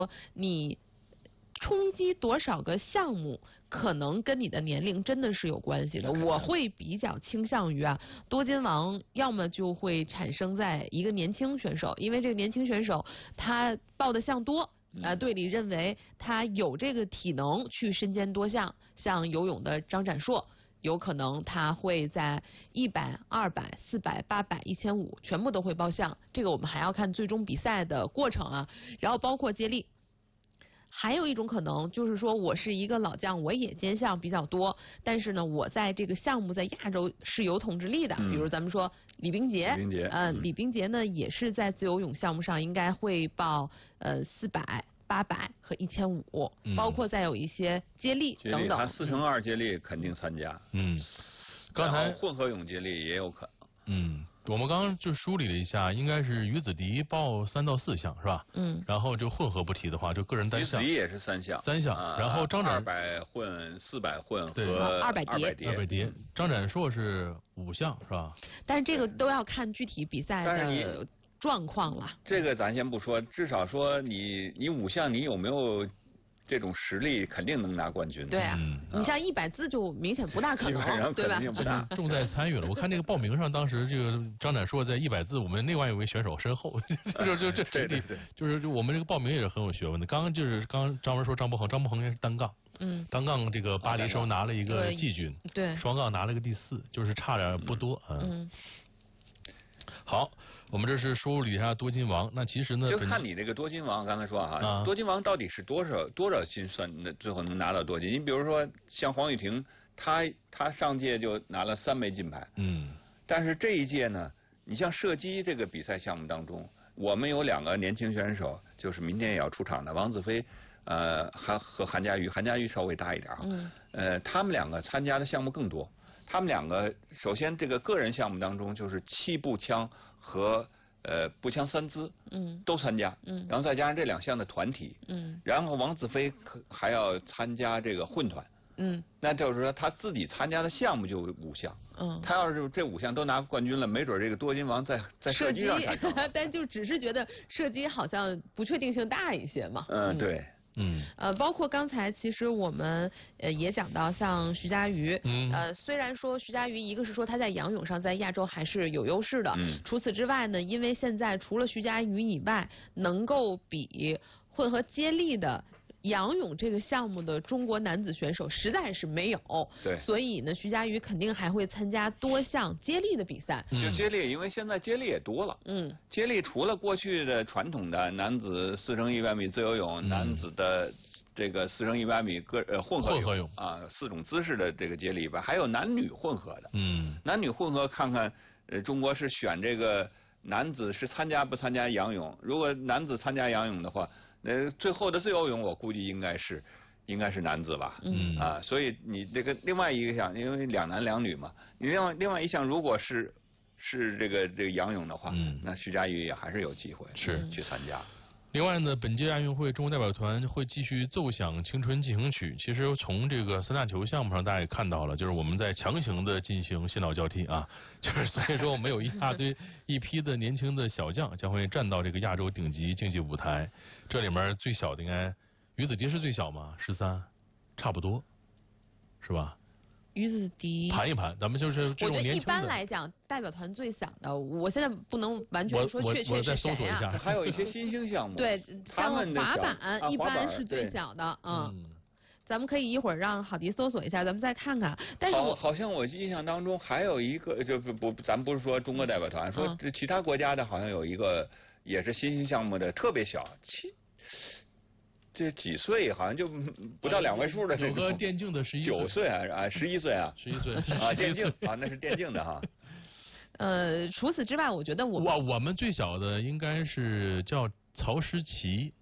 你冲击多少个项目，可能跟你的年龄真的是有关系的。我会比较倾向于多金王要么就会产生在一个年轻选手，因为这个年轻选手他报的项多。队里认为他有这个体能去身兼多项，像游泳的张展硕，有可能他会在100、200、400、800、1500全部都会报项。这个我们还要看最终比赛的过程然后包括接力。还有一种可能就是说，我是一个老将，我也兼项比较多，但是呢，我在这个项目在亚洲是有统治力的。比如咱们说李冰洁，李冰洁呢也是在自由泳项目上应该会报400、800和1500，包括再有一些接力等等。 他4×2接力肯定参加。刚才混合泳接力也有可能。 我们刚刚就梳理了一下，应该是于子迪报3到4项是吧？然后就混合不提的话，就个人单项。 于子迪也是3项。 3项，然后张展 200混、400混和 200 蝶。张展硕是5项是吧？ 但是这个都要看具体比赛的状况了。 这个咱先不说，至少说你5项你有没有这种实力，肯定能拿冠军。 对你像100字就明显不大可能，对吧？ 不大。 重在参与了。我看这个报名上，当时这个张展硕在100字，我们另外一位选手身后，就是我们这个报名也是很有学问的。刚刚张文说张伯恒应该是单杠。单杠这个巴黎时候拿了一个季军， 对， 双杠拿了个第4，就是差点不多。好，我们这是梳理一下多金王。那其实呢， 就看你这个多金王，刚才说多金王到底是多少金算最后能拿到多金？你比如说像黄雨婷，她上届就拿了3枚金牌。但是这一届呢，你像射击这个比赛项目当中，我们有2个年轻选手，就是明天也要出场的王子飞，和韩佳瑜稍微大一点他们2个参加的项目更多。他们2个首先这个个人项目当中就是气步枪和步枪3姿都参加，然后再加上这2项的团体，然后王子飞还要参加这个混团，那就是说他自己参加的项目就5项，他要是这5项都拿冠军了，没准这个多金王在射击上产生， 但就只是觉得射击好像不确定性大一些嘛。 对。 包括刚才其实我们也讲到，像徐嘉余，虽然说徐嘉余一个是说他在仰泳上在亚洲还是有优势的，除此之外呢，因为现在除了徐嘉余以外，能够比混合接力的仰泳这个项目的中国男子选手实在是没有， 对， 所以呢，徐嘉余肯定还会参加多项接力的比赛。 就接力，因为现在接力也多了。接力除了过去的传统的男子4×100米自由泳，男子的这个4×100米混合泳4种姿势的这个接力以外，还有男女混合的。男女混合看看，中国是选这个男子是参加不参加仰泳？如果男子参加仰泳的话，最后的自由泳我估计应该是男子吧。所以你这个另外一个项，因为2男2女嘛，你另外一项如果是这个仰泳的话，那徐嘉余也还是有机会去参加。 另外呢，本届亚运会中国代表团会继续奏响青春进行曲。其实从这个3大球项目上，大家也看到了，就是我们在强行的进行新老交替就是所以说我们有一大堆一批的年轻的小将将会站到这个亚洲顶级竞技舞台。这里面最小的应该于子迪是最小吗？13，差不多，是吧？ 于子迪盘一盘，咱们就是这种年轻的。 我觉得一般来讲，代表团最小的，我现在不能完全说确我再是谁搜索一下。 还有一些新兴项目， 对，像滑板一般是最小的，咱们可以一会儿让郝迪搜索一下，咱们再看看。但是好像我印象当中还有一个，就咱不是说中国代表团，说其他国家的好像有一个也是新兴项目的，特别小，这几岁好像就不到2位数的， 有个电竞的 9岁11岁 11岁电竞那是电竞的哈。 除此之外，我觉得我们最小的应该是叫曹诗琪